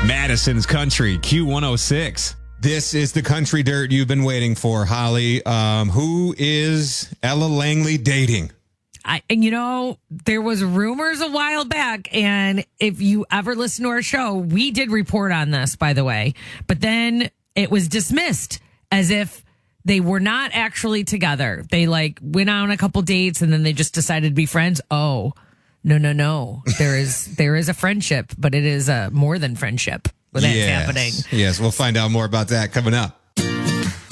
Madison's Country, Q106. This is the country dirt you've been waiting for, Holly. Who is Ella Langley dating? There was rumors a while back, and if you ever listen to our show, we did report on this, by the way, but then it was dismissed as if they were not actually together. They went on a couple dates and then they just decided to be friends. Oh, no. There is a friendship, but it is more than friendship when that's happening. Yes, we'll find out more about that coming up.